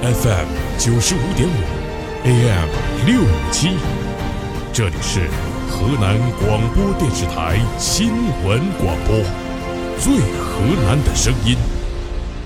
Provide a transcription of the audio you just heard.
FM 95.5 AM 657，这里是河南广播电视台新闻广播，最河南的声音。